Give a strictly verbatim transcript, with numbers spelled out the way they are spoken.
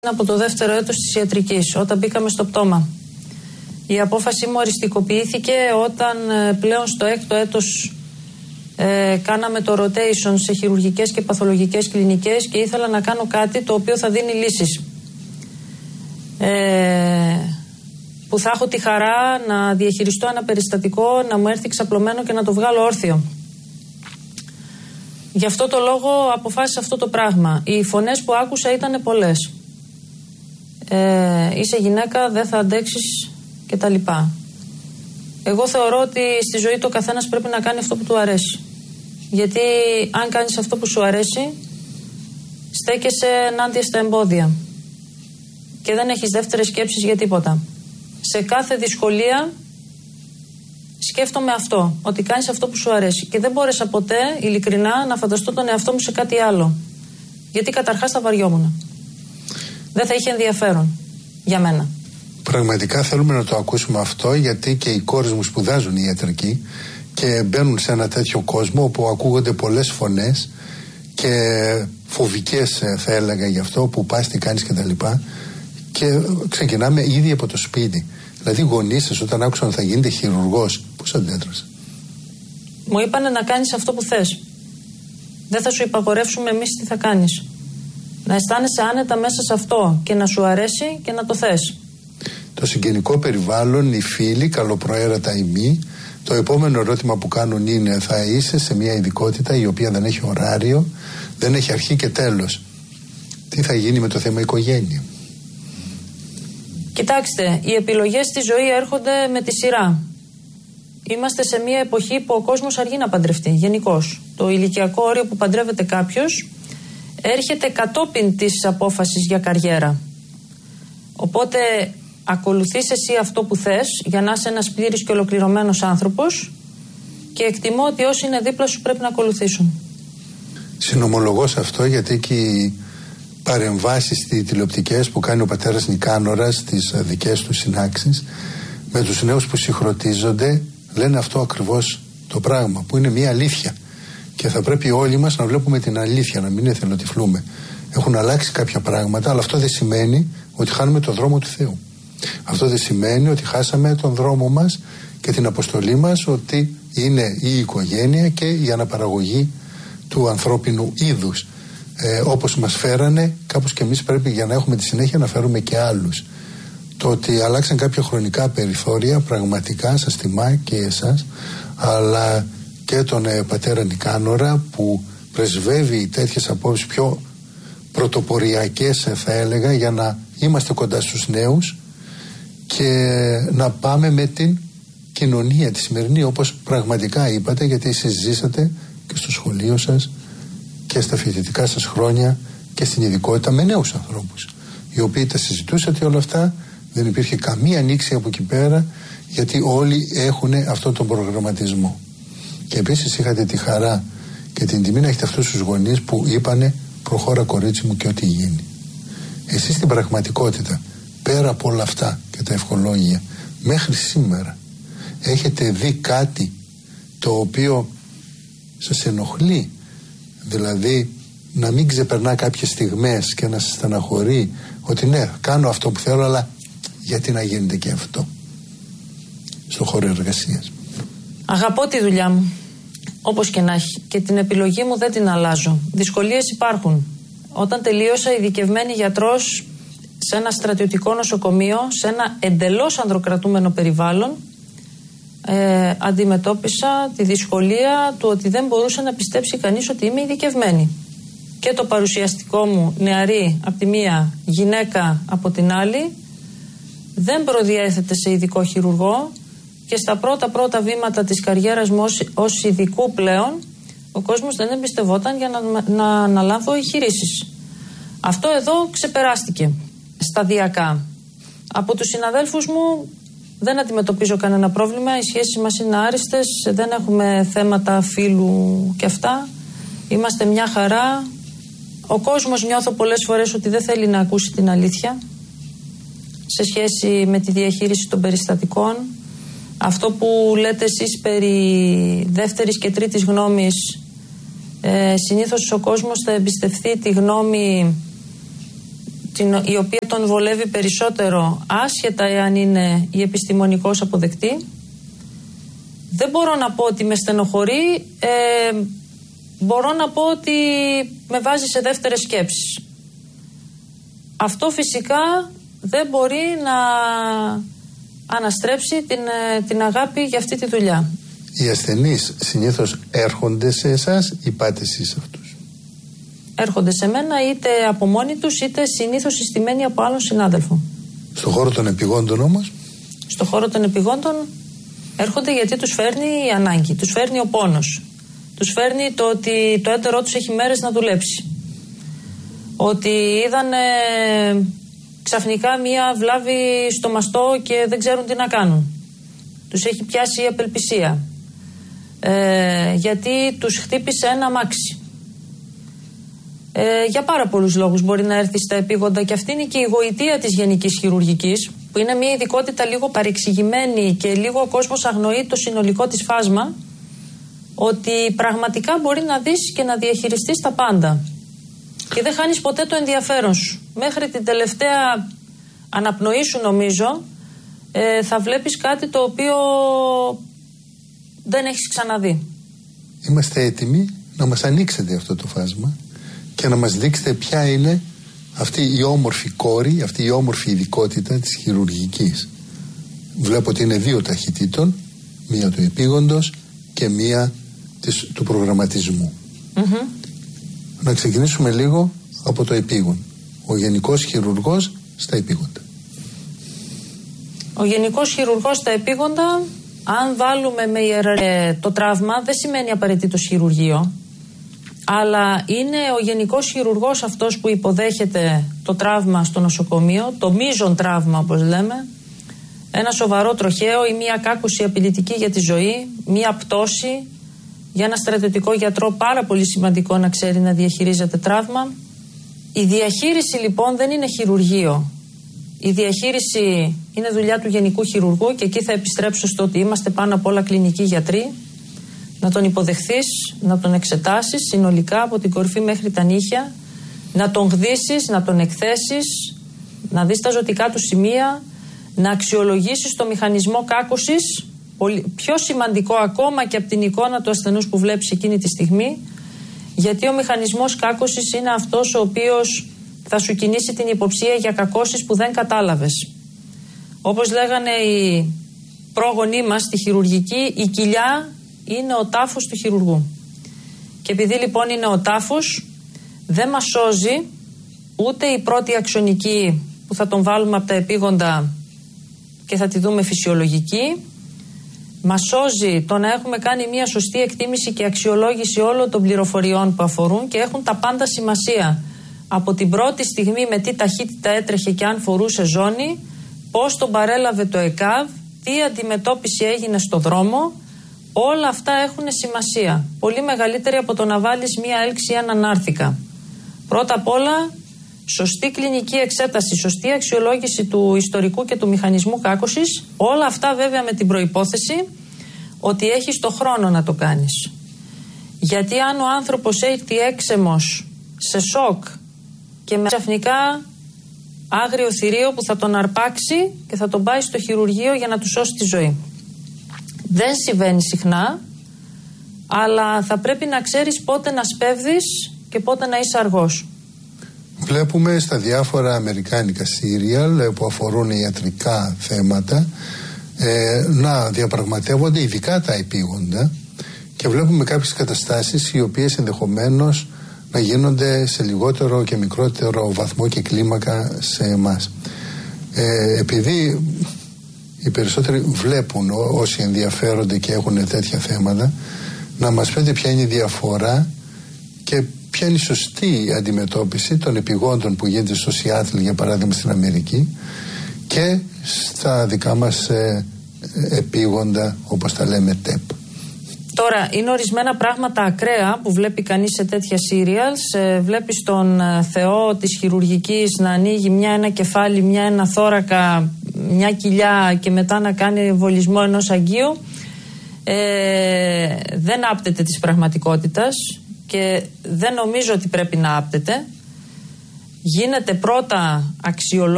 Από το δεύτερο έτος της ιατρικής, όταν μπήκαμε στο πτώμα. Η απόφαση μου οριστικοποιήθηκε όταν πλέον στο έκτο έτος ε, κάναμε το rotation σε χειρουργικές και παθολογικές κλινικές και ήθελα να κάνω κάτι το οποίο θα δίνει λύσεις. Ε, που θα έχω τη χαρά να διαχειριστώ ένα περιστατικό, να μου έρθει ξαπλωμένο και να το βγάλω όρθιο. Γι' αυτό το λόγο αποφάσισα αυτό το πράγμα. Οι φωνές που άκουσα ήταν πολλές. Ε, είσαι γυναίκα, δεν θα αντέξεις και τα λοιπά. Εγώ θεωρώ ότι στη ζωή του ο καθένας πρέπει να κάνει αυτό που του αρέσει. Γιατί αν κάνεις αυτό που σου αρέσει, στέκεσαι ενάντια στα εμπόδια και δεν έχεις δεύτερες σκέψεις για τίποτα. Σε κάθε δυσκολία σκέφτομαι αυτό, ότι κάνεις αυτό που σου αρέσει και δεν μπόρεσα ποτέ ειλικρινά να φανταστώ τον εαυτό μου σε κάτι άλλο, γιατί καταρχάς θα βαριόμουν. Δεν θα είχε ενδιαφέρον για μένα. Πραγματικά θέλουμε να το ακούσουμε αυτό, γιατί και οι κόρες μου σπουδάζουν ιατρική και μπαίνουν σε ένα τέτοιο κόσμο όπου ακούγονται πολλές φωνές και φοβικές, θα έλεγα, γι' αυτό που πας, τι κάνεις και τα λοιπά. Και ξεκινάμε ήδη από το σπίτι. Δηλαδή οι γονείς σας όταν άκουσαν ότι θα γίνετε χειρουργός, πώς αντέδρασαν? Μου είπανε να κάνεις αυτό που θες. Δεν θα σου υπαγορεύσουμε εμείς τι θα κάνεις. Να αισθάνεσαι άνετα μέσα σε αυτό και να σου αρέσει και να το θες. Το συγγενικό περιβάλλον, οι φίλοι, καλοπροαίρετα ή μη. Το επόμενο ερώτημα που κάνουν είναι: θα είσαι σε μια ειδικότητα η οποία δεν έχει ωράριο, δεν έχει αρχή και τέλος. Τι θα γίνει με το θέμα οικογένεια? Κοιτάξτε, οι επιλογές στη ζωή έρχονται με τη σειρά. Είμαστε σε μια εποχή που ο κόσμος αργεί να παντρευτεί, γενικώς. Το ηλικιακό όριο που παντρεύεται κάποιος έρχεται κατόπιν της απόφασης για καριέρα. Οπότε ακολουθείς εσύ αυτό που θες για να είσαι ένας πλήρης και ολοκληρωμένος άνθρωπος και εκτιμώ ότι όσοι είναι δίπλα σου πρέπει να ακολουθήσουν. Συνομολογώ σε αυτό, γιατί και οι παρεμβάσεις τηλεοπτικές που κάνει ο πατέρας Νικάνορας στις δικές του συνάξεις με τους νέους που συγχρονίζονται λένε αυτό ακριβώς το πράγμα, που είναι μια αλήθεια. Και θα πρέπει όλοι μας να βλέπουμε την αλήθεια, να μην εθελοτυφλούμε. Έχουν αλλάξει κάποια πράγματα, αλλά αυτό δεν σημαίνει ότι χάνουμε τον δρόμο του Θεού. Αυτό δεν σημαίνει ότι χάσαμε τον δρόμο μας και την αποστολή μας, ότι είναι η οικογένεια και η αναπαραγωγή του ανθρώπινου είδους. Ε, όπως μας φέρανε, κάπως και εμείς πρέπει, για να έχουμε τη συνέχεια, να φέρουμε και άλλους. Το ότι αλλάξαν κάποια χρονικά περιθώρια πραγματικά σας τιμά και εσάς, αλλά και τον ε, πατέρα Νικάνορα που πρεσβεύει τέτοιες απόψεις πιο πρωτοποριακές, ε, θα έλεγα, για να είμαστε κοντά στους νέους και να πάμε με την κοινωνία τη σημερινή, όπως πραγματικά είπατε, γιατί συζήσατε και στο σχολείο σας και στα φοιτητικά σας χρόνια και στην ειδικότητα με νέους ανθρώπους, οι οποίοι τα συζητούσατε όλα αυτά, δεν υπήρχε καμία ανοίξη από εκεί πέρα, γιατί όλοι έχουν αυτόν τον προγραμματισμό. Και επίσης είχατε τη χαρά και την τιμή να έχετε αυτούς τους γονείς που είπανε προχώρα κορίτσι μου και ό,τι γίνει. Εσείς στην πραγματικότητα, πέρα από όλα αυτά και τα ευχολόγια, μέχρι σήμερα έχετε δει κάτι το οποίο σας ενοχλεί? Δηλαδή να μην ξεπερνά κάποιες στιγμές και να σας στεναχωρεί ότι ναι, κάνω αυτό που θέλω, αλλά γιατί να γίνεται και αυτό στον χώρο εργασίας? Αγαπώ τη δουλειά μου, όπως και να έχει, και την επιλογή μου δεν την αλλάζω. Δυσκολίες υπάρχουν. Όταν τελείωσα ειδικευμένη γιατρός σε ένα στρατιωτικό νοσοκομείο, σε ένα εντελώς ανδροκρατούμενο περιβάλλον, ε, αντιμετώπισα τη δυσκολία του ότι δεν μπορούσε να πιστέψει κανείς ότι είμαι ειδικευμένη. Και το παρουσιαστικό μου, νεαρή από τη μία, γυναίκα από την άλλη, δεν προδιέθετε σε ειδικό χειρουργό, και στα πρώτα πρώτα βήματα της καριέρας μου ως, ως ειδικού πλέον, ο κόσμος δεν εμπιστευόταν για να, να αναλάβω εγχειρήσεις. Αυτό εδώ ξεπεράστηκε σταδιακά. Από τους συναδέλφους μου δεν αντιμετωπίζω κανένα πρόβλημα, οι σχέσεις μας είναι άριστες, δεν έχουμε θέματα φίλου και αυτά, είμαστε μια χαρά. Ο κόσμος, νιώθω πολλές φορές ότι δεν θέλει να ακούσει την αλήθεια σε σχέση με τη διαχείριση των περιστατικών. Αυτό που λέτε εσείς περί δεύτερης και τρίτης γνώμης, ε, συνήθως ο κόσμος θα εμπιστευτεί τη γνώμη την, η οποία τον βολεύει περισσότερο, άσχετα εάν είναι η επιστημονικώς αποδεκτή. Δεν μπορώ να πω ότι με στενοχωρεί, ε, μπορώ να πω ότι με βάζει σε δεύτερες σκέψεις. Αυτό φυσικά δεν μπορεί να αναστρέψει την, την αγάπη για αυτή τη δουλειά. Οι ασθενείς συνήθως έρχονται σε εσάς ή πάτε εσείς σε αυτούς? Έρχονται σε μένα είτε από μόνοι τους είτε συνήθως συστημένοι από άλλον συνάδελφο. Στον χώρο των επιγόντων όμως? Στον χώρο των επιγόντων έρχονται γιατί τους φέρνει η ανάγκη, τους φέρνει ο πόνος, τους φέρνει το ότι το έντερό τους έχει μέρες να δουλέψει. Ότι είδαν ε, ξαφνικά μία βλάβη στο μαστό και δεν ξέρουν τι να κάνουν. Τους έχει πιάσει η απελπισία. Ε, γιατί τους χτύπησε ένα αμάξι. Ε, για πάρα πολλούς λόγους μπορεί να έρθει στα επίγοντα, και αυτή είναι και η γοητεία της γενικής χειρουργικής, που είναι μια ειδικότητα λίγο παρεξηγημένη και λίγο ο κόσμος αγνοεί το συνολικό της φάσμα, ότι πραγματικά μπορεί να δεις και να διαχειριστείς τα πάντα και δεν χάνεις ποτέ το ενδιαφέρον σου. Μέχρι την τελευταία αναπνοή σου, νομίζω, ε, θα βλέπεις κάτι το οποίο δεν έχεις ξαναδεί. Είμαστε έτοιμοι να μας ανοίξετε αυτό το φάσμα και να μας δείξετε ποια είναι αυτή η όμορφη κόρη, αυτή η όμορφη ειδικότητα της χειρουργικής. Βλέπω ότι είναι δύο ταχυτήτων, μία του επίγοντος και μία της, του προγραμματισμού. Mm-hmm. Να ξεκινήσουμε λίγο από το επίγον. Ο γενικός χειρουργός στα επίγοντα. Ο γενικός χειρουργός στα επίγοντα, αν βάλουμε με ιεραρχία το τραύμα, δεν σημαίνει απαραίτητος χειρουργείο, αλλά είναι ο γενικός χειρουργός αυτός που υποδέχεται το τραύμα στο νοσοκομείο, το μείζον τραύμα όπως λέμε, ένα σοβαρό τροχαίο ή μια κάκουση απειλητική για τη ζωή, μια πτώση. Για ένα στρατιωτικό γιατρό πάρα πολύ σημαντικό να ξέρει να διαχειρίζεται τραύμα. Η διαχείριση λοιπόν δεν είναι χειρουργείο. Η διαχείριση είναι δουλειά του γενικού χειρουργού, και εκεί θα επιστρέψω στο ότι είμαστε πάνω απ' όλα κλινικοί γιατροί. Να τον υποδεχθείς, να τον εξετάσεις συνολικά από την κορφή μέχρι τα νύχια, να τον γδύσεις, να τον εκθέσεις, να δεις τα ζωτικά του σημεία, να αξιολογήσεις το μηχανισμό κάκωσης, πιο σημαντικό ακόμα και από την εικόνα του ασθενούς που βλέπεις εκείνη τη στιγμή, γιατί ο μηχανισμός κάκωσης είναι αυτός ο οποίος θα σου κινήσει την υποψία για κακώσεις που δεν κατάλαβες. Όπως λέγανε οι πρόγονοί μας στη χειρουργική, η κοιλιά είναι ο τάφος του χειρουργού. Και επειδή λοιπόν είναι ο τάφος, δεν μας σώζει ούτε η πρώτη αξονική που θα τον βάλουμε από τα επίγοντα και θα τη δούμε φυσιολογική. Μας σώζει το να έχουμε κάνει μια σωστή εκτίμηση και αξιολόγηση όλων των πληροφοριών που αφορούν, και έχουν τα πάντα σημασία. Από την πρώτη στιγμή με τι ταχύτητα έτρεχε και αν φορούσε ζώνη, πώς τον παρέλαβε το ΕΚΑΒ, τι αντιμετώπιση έγινε στο δρόμο, όλα αυτά έχουν σημασία. Πολύ μεγαλύτερη από το να βάλεις μια έλξη ή έναν άρθικα. Πρώτα απ' όλα, σωστή κλινική εξέταση, σωστή αξιολόγηση του ιστορικού και του μηχανισμού κάκωσης, όλα αυτά βέβαια με την προϋπόθεση ότι έχεις το χρόνο να το κάνεις. Γιατί αν ο άνθρωπος έχει έξαιμος σε σοκ και με ξαφνικά άγριο θηρίο που θα τον αρπάξει και θα τον πάει στο χειρουργείο για να του σώσει τη ζωή. Δεν συμβαίνει συχνά, αλλά θα πρέπει να ξέρεις πότε να σπέβδεις και πότε να είσαι αργός. Βλέπουμε στα διάφορα αμερικάνικα σύριαλ που αφορούν ιατρικά θέματα ε, να διαπραγματεύονται ειδικά τα επίγοντα, και βλέπουμε κάποιες καταστάσεις οι οποίες ενδεχομένως να γίνονται σε λιγότερο και μικρότερο βαθμό και κλίμακα σε εμάς. Ε, επειδή οι περισσότεροι βλέπουν, όσοι ενδιαφέρονται και έχουν τέτοια θέματα, να μας πείτε ποια είναι η διαφορά και ποια είναι η σωστή αντιμετώπιση των επιγόντων που γίνεται στο Σιάτλ, για παράδειγμα, στην Αμερική, και στα δικά μας ε, επίγοντα, όπως τα λέμε, τεπ. Τώρα, είναι ορισμένα πράγματα ακραία που βλέπει κανείς σε τέτοια serials. Ε, βλέπεις τον ε, Θεό της χειρουργικής να ανοίγει μια ένα κεφάλι, μια ένα θώρακα, μια κοιλιά και μετά να κάνει βολισμό ενός αγγείου. Ε, δεν άπτεται της πραγματικότητας και δεν νομίζω ότι πρέπει να άπτεται. γίνεται πρώτα αξιολόγηση